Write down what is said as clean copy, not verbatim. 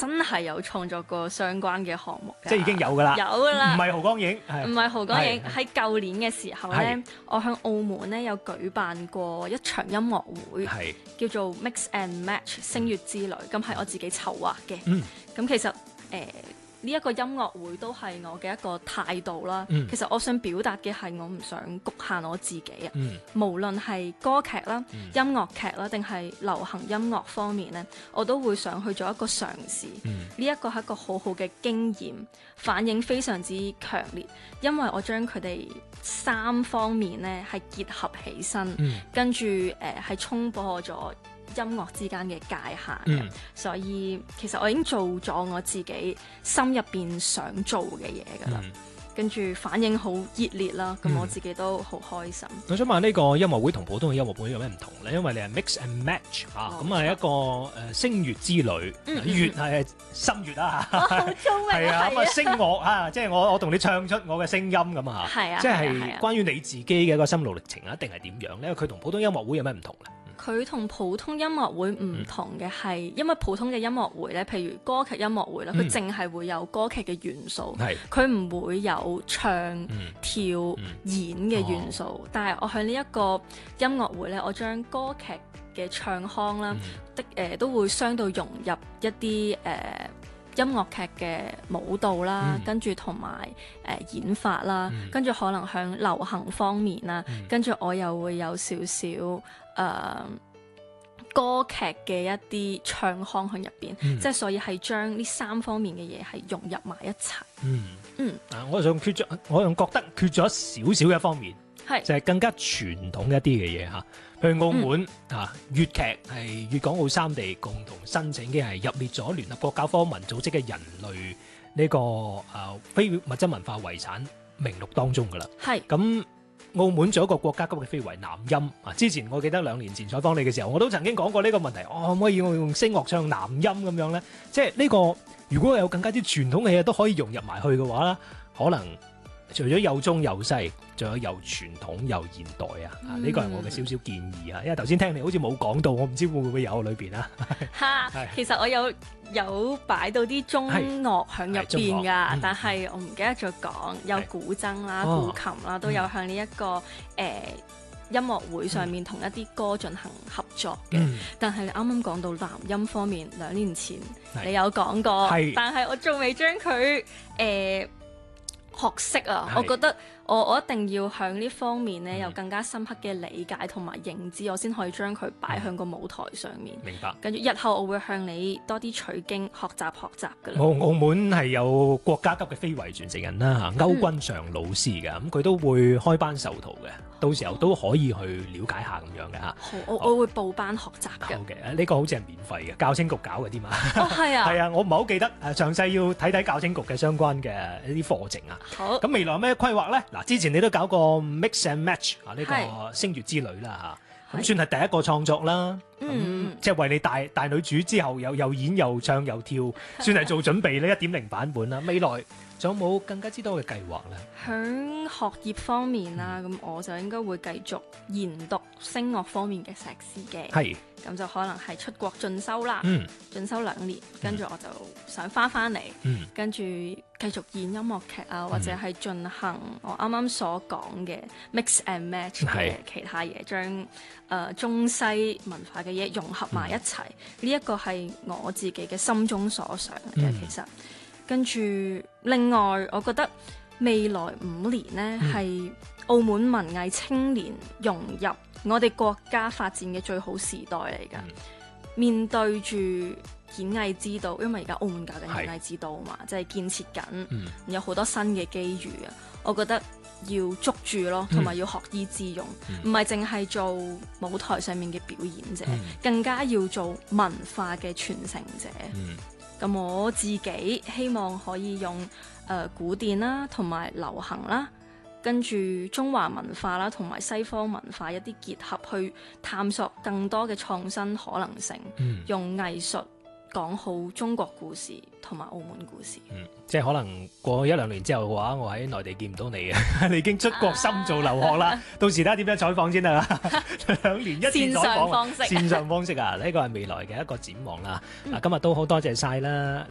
真係有創作過相關嘅項目㗎。 即係已經有㗎啦， 有㗎啦， 唔係豪江影， 唔係豪江影。 係喺舊年嘅時候咧，我向澳門咧有舉辦過一場音樂會， 係叫做 Mix and Match 星月之旅，咁係我自己籌劃嘅。咁其實呢一個音樂會都係我嘅一個態度啦。其實我想表達嘅係我唔想局限我自己啊。無論係歌劇啦、音樂劇啦，定係流行音樂方面呢，我都會想去做一個嘗試。呢一個係一個好好嘅經驗，反應非常之強烈，因為我將佢哋三方面呢係結合起身，跟住係衝破咗音樂之間嘅界限嘅，所以其實我已經做咗我自己心入邊想做嘅嘢㗎啦，跟住反應好熱烈啦，咁我自己都好開心。 我想問呢個音樂會同普通嘅音樂會有咩唔同咧？因為你係 mix and match 咁係一個星月之旅，月係心月啊， 好聰明係啊，咁啊聲樂啊，即係我同你唱出我嘅聲音咁啊，即係關於你自己嘅一個心路歷程啊，定係點樣咧？佢同普通音樂會有咩唔同咧？ 佢同普通音樂會唔同嘅係，因為普通嘅音樂會咧，譬如歌劇音樂會啦，佢淨係會有歌劇嘅元素，佢唔會有唱、跳、演嘅元素。但係我喺呢一個音樂會咧，我將歌劇嘅唱腔啦，都會相對融入一啲音樂劇嘅舞蹈啦，跟住同埋演法啦，跟住可能向流行方面啦，跟住我又會有少少歌劇嘅一啲唱腔喺入邊，即係所以係將呢三方面嘅嘢係融入埋一齊。 我仲覺得缺咗少少嘅一方面，就係更加傳統一啲嘅嘢嚇。譬如澳門粵劇係粵港澳三地共同申請嘅，係入列咗聯合國教科文組織嘅人類呢個非物質文化遺產名錄當中㗎啦。咁澳門仲有一個國家級嘅非遺南音啊！之前我記得2年前採訪你嘅時候，我都曾經講過呢個問題。可唔可以用聲樂唱南音咁樣咧？即係呢個如果有更加之傳統嘅嘢都可以融入埋去嘅話咧，可能除咗有中有西，仲有又傳統又現代啊！呢個係我嘅少少建議啊！因為頭先聽你好似冇講到，我唔知會唔會有裏邊啊？ 其實我有擺到啲中樂響入邊㗎，但係我唔記得咗講，有古箏啦、古琴啦，都有向呢一個音樂會上面同一啲歌進行合作嘅。但係你啱啱講到南音方面，2年前你有講過，但係我仲未將佢學識啊！我覺得我一定要向呢方面咧有更加深刻嘅理解同埋認知，我先可以將佢擺向個舞台上面。 明白。跟住日後我會向你多啲取經學習㗎啦。 澳門係有國家級嘅非遺傳承人啦，歐君祥老師嘅，咁佢都會開班授徒嘅，到時候都可以去了解下咁樣嘅嚇。 好，我會報班學習嘅。 好嘅，呢個好似係免費嘅，教青局搞嘅啲嘛。 係啊。 係啊，我唔係好記得詳細要睇睇教青局嘅相關嘅一啲課程啊。 好。 咁未來有咩規劃咧？嗱，之前你都搞過 mix and match 呢個星月之旅啦嚇，咁算係第一個創作啦。即係為你大女主之後又演又唱又跳，算係做準備呢 1.0 版本啦。未來仲有冇更加之多嘅計劃咧？ 響學業方面啦，咁我就應該會繼續研讀聲樂方面嘅碩士嘅。咁就可能係出國進修啦，進修2年，跟住我就想翻嚟，跟住繼續演音樂劇啊，或者係進行我啱啱所講嘅 mix and match 嘅其他嘢，將中西文化嘅嘢融合埋一齊。呢一個係我自己嘅心中所想嘅，其實。跟住另外，我覺得未來5年呢，係澳門文藝青年融入我哋國家發展嘅最好時代嚟㗎。面對住演藝之道，因為而家澳門搞緊演藝之道嘛，即係建設緊，有好多新嘅機遇啊！我覺得要捉住咯，同埋要學以致用，唔係淨係做舞台上面嘅表演者，更加要做文化嘅傳承者。咁我自己希望可以用古典啦，同埋流行啦，跟住中華文化啦，同埋西方文化一啲結合，去探索更多嘅創新可能性，用藝術講好中國故事同埋澳門故事。 即係可能過1-2年之後嘅話，我喺內地見唔到你嘅，你已經出國深造留學啦。到時睇下點樣採訪先啦。2年1次採訪，線上方式啊，呢個係未來嘅一個展望啦。今日都好多謝晒啦。